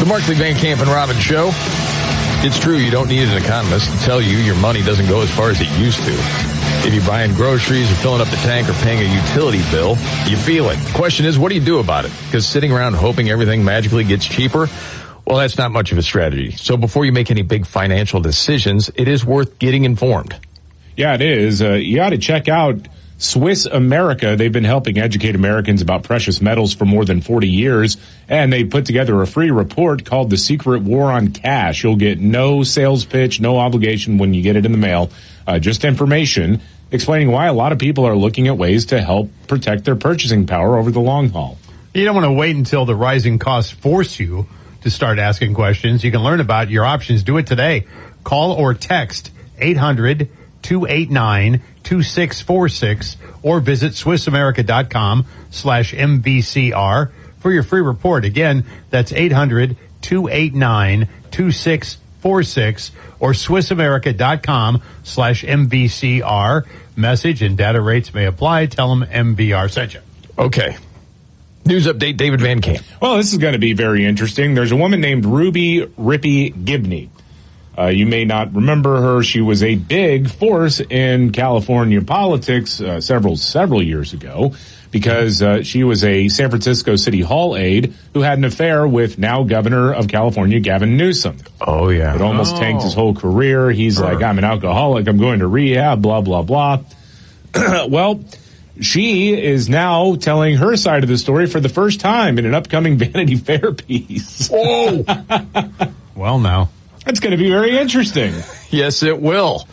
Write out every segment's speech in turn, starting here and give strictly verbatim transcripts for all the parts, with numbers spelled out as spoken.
The Markley, Van Camp, and Robbins Show. It's true, you don't need an economist to tell you your money doesn't go as far as it used to. If you're buying groceries or filling up the tank or paying a utility bill, you feel it. The question is, what do you do about it? Because sitting around hoping everything magically gets cheaper, well, that's not much of a strategy. So before you make any big financial decisions, it is worth getting informed. Yeah, it is. Uh, you ought to check out Swiss America. They've been helping educate Americans about precious metals for more than forty years, and they put together a free report called The Secret War on Cash. You'll get no sales pitch, no obligation when you get it in the mail, uh, just information explaining why a lot of people are looking at ways to help protect their purchasing power over the long haul. You don't want to wait until the rising costs force you to start asking questions. You can learn about your options. Do it today. Call or text eight hundred, two eight nine, two six four six or visit SwissAmerica.com slash MVCR for your free report. Again, that's eight hundred, two eight nine, two six four six or SwissAmerica.com slash MVCR. Message and data rates may apply. Tell them M V R sent you. Okay. News update, David Van Camp. Well, this is going to be very interesting. There's a woman named Ruby Rippey Gibney. Uh, you may not remember her. She was a big force in California politics uh, several, several years ago because uh, she was a San Francisco City Hall aide who had an affair with now Governor of California, Gavin Newsom. Oh, yeah. It almost oh. tanked his whole career. He's sure. like, I'm an alcoholic. I'm going to rehab, blah, blah, blah. Well, she is now telling her side of the story for the first time in an upcoming Vanity Fair piece. Oh! Well, now. It's going to be very interesting. Yes, it will.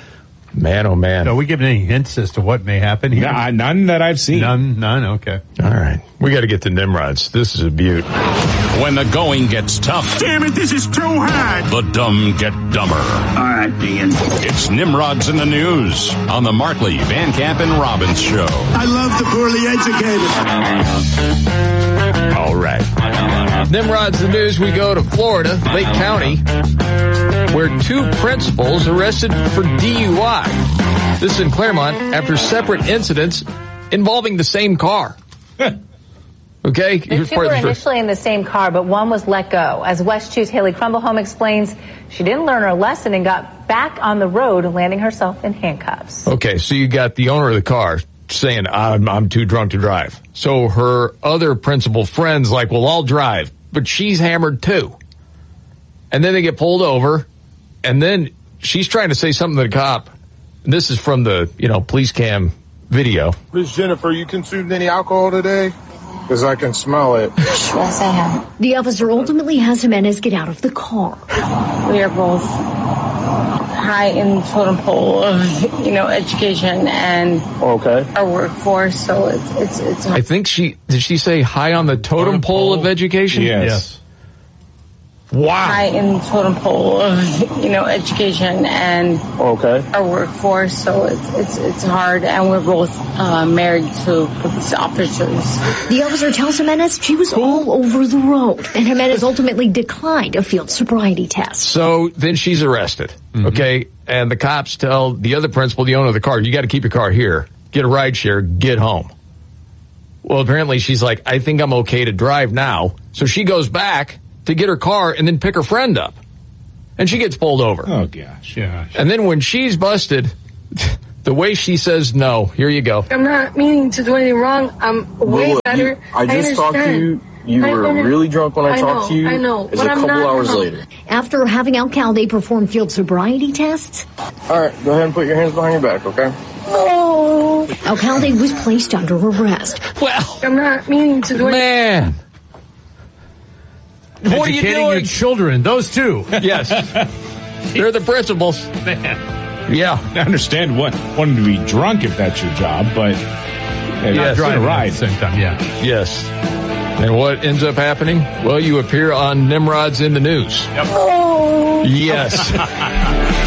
Man, oh, man. Are we giving any hints as to what may happen here? Nah, none that I've seen. None, none, okay. All right. We got to get to Nimrods. This is a beaut. When the going gets tough. Damn it, this is too hard. The dumb get dumber. All right, Dean. It's Nimrods in the News on the Markley, Van Camp, and Robbins Show. I love the poorly educated. All right. Nimrod's the news. We go to Florida, Lake County, where two principals arrested for D U I. This in Claremont after separate incidents involving the same car. Okay? The two were initially in the same car, but one was let go. As West two's Haley Crumblehome explains, she didn't learn her lesson and got back on the road, landing herself in handcuffs. Okay, so you got the owner of the car saying, I'm, I'm too drunk to drive. So her other principal friend's like, well, I'll drive. But she's hammered too. And then they get pulled over, and then she's trying to say something to the cop. And this is from the, you know, police cam video. Miss Jennifer, you consumed any alcohol today? Because I can smell it. Yes, I have. The officer ultimately has Jimenez get out of the car. We are both high in the totem pole of, you know, education and okay. our workforce, so it's it's it's. I think she did. She say high on the totem, totem pole, pole of education. Yes. yes. Wow. High in the totem pole of, you know, education and okay. our workforce, so it's it's it's hard, and we're both uh, married to police officers. The officer tells Jimenez she was all over the road, and Jimenez ultimately declined a field sobriety test. So then she's arrested, mm-hmm. okay? And the cops tell the other principal, the owner of the car, you got to keep your car here, get a ride share, get home. Well, apparently she's like, I think I'm okay to drive now. So she goes back to get her car and then pick her friend up. And she gets pulled over. Oh, gosh. Gosh. And then when she's busted, the way she says no, here you go. I'm not meaning to do anything wrong. I'm way well, better. You, I just I talked to you. You I were under- really drunk when I, I talked know, to you. I know. It's a couple hours not, later. After having Alcalde perform field sobriety tests. All right, go ahead and put your hands behind your back, okay? Oh. Alcalde was placed under arrest. Well, I'm not meaning to do man. What are you Educating doing? your children, those two. Yes. They're the principals. Man. Yeah. I understand what, wanting to be drunk if that's your job, but yeah, yes, driving a ride at the same time, yeah. Yes. And what ends up happening? Well, you appear on Nimrod's in the News. Yep. Oh. Yes.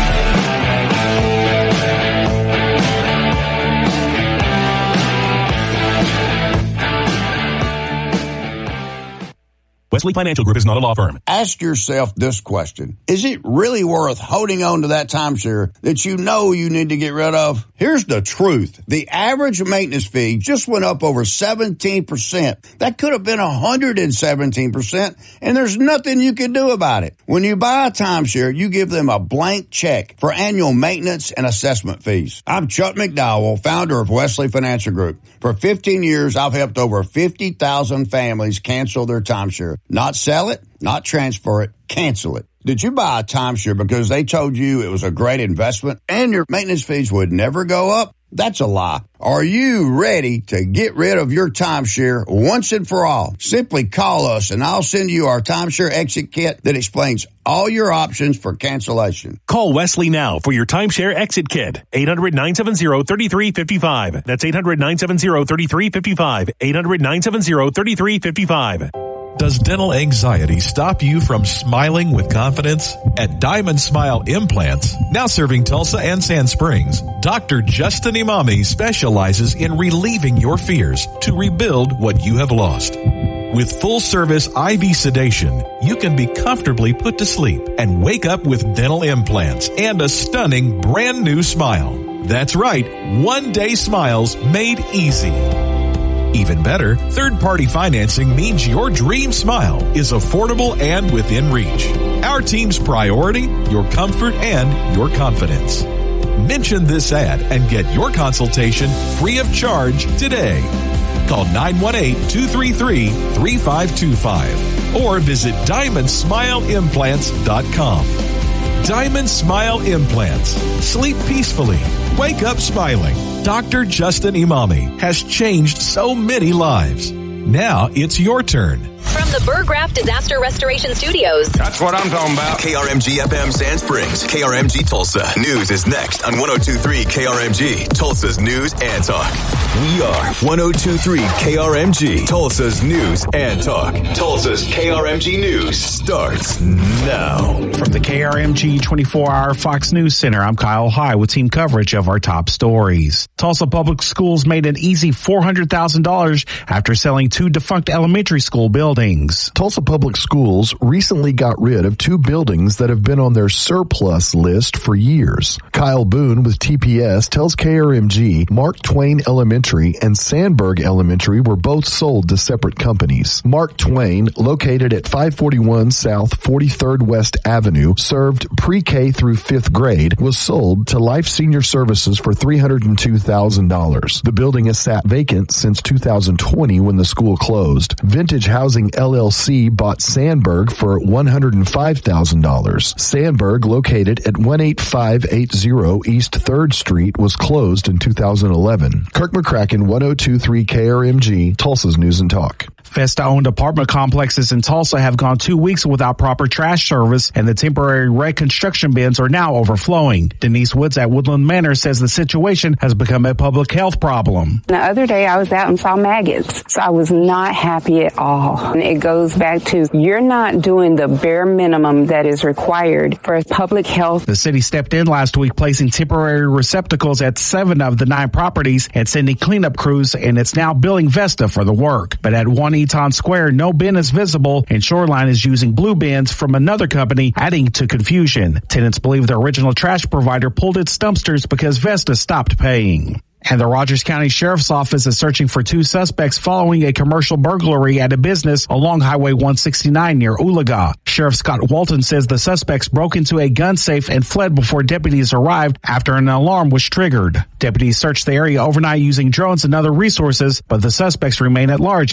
Wesley Financial Group is not a law firm. Ask yourself this question. Is it really worth holding on to that timeshare that you know you need to get rid of? Here's the truth. The average maintenance fee just went up over seventeen percent. That could have been one hundred seventeen percent, and there's nothing you can do about it. When you buy a timeshare, you give them a blank check for annual maintenance and assessment fees. I'm Chuck McDowell, founder of Wesley Financial Group. For fifteen years, I've helped over fifty thousand families cancel their timeshare. Not sell it, not transfer it, cancel it. Did you buy a timeshare because they told you it was a great investment and your maintenance fees would never go up? That's a lie. Are you ready to get rid of your timeshare once and for all? Simply call us and I'll send you our timeshare exit kit that explains all your options for cancellation. Call Wesley now for your timeshare exit kit. eight hundred, nine seven zero, three three five five. That's eight hundred, nine seven zero, three three five five. eight hundred, nine seven zero, three three five five. Does dental anxiety stop you from smiling with confidence? At Diamond Smile Implants, now serving Tulsa and Sand Springs, Doctor Justin Imami specializes in relieving your fears to rebuild what you have lost. With full-service I V sedation, you can be comfortably put to sleep and wake up with dental implants and a stunning brand new smile. That's right, one-day smiles made easy. Even better, third-party financing means your dream smile is affordable and within reach. Our team's priority, your comfort and your confidence. Mention this ad and get your consultation free of charge today. Call nine one eight, two three three, three five two five or visit diamond smile implants dot com. Diamond Smile Implants. Sleep peacefully. Wake up smiling. Doctor Justin Imami has changed so many lives. Now it's your turn. From the Burgraff Disaster Restoration Studios. That's what I'm talking about. K R M G F M Sand Springs, K R M G Tulsa. News is next on one oh two point three K R M G, Tulsa's News and Talk. We are one oh two point three K R M G, Tulsa's News and Talk. Tulsa's K R M G News starts now. From the K R M G twenty-four hour Fox News Center, I'm Kyle High with team coverage of our top stories. Tulsa Public Schools made an easy four hundred thousand dollars after selling two defunct elementary school buildings. Tulsa Public Schools recently got rid of two buildings that have been on their surplus list for years. Kyle Boone with T P S tells K R M G Mark Twain Elementary and Sandberg Elementary were both sold to separate companies. Mark Twain, located at five forty-one South forty-third West Avenue, served pre-K through fifth grade, was sold to Life Senior Services for three hundred two thousand dollars. The building has sat vacant since two thousand twenty when the school closed. Vintage Housing L L C bought Sandberg for one hundred five thousand dollars. Sandberg, located at one eight five eight zero East third Street, was closed in two thousand eleven. Kirk McCracken, one oh two point three K R M G, Tulsa's News and Talk. Vesta-owned apartment complexes in Tulsa have gone two weeks without proper trash service, and the temporary red construction bins are now overflowing. Denise Woods at Woodland Manor says the situation has become a public health problem. The other day I was out and saw maggots, so I was not happy at all. And it goes back to, you're not doing the bare minimum that is required for public health. The city stepped in last week, placing temporary receptacles at seven of the nine properties and sending cleanup crews, and it's now billing Vesta for the work. But at one Eton Square, no bin is visible, and Shoreline is using blue bins from another company, adding to confusion. Tenants believe the original trash provider pulled its dumpsters because Vesta stopped paying. And the Rogers County Sheriff's Office is searching for two suspects following a commercial burglary at a business along Highway one sixty-nine near Oologah. Sheriff Scott Walton says the suspects broke into a gun safe and fled before deputies arrived after an alarm was triggered. Deputies searched the area overnight using drones and other resources, but the suspects remain at large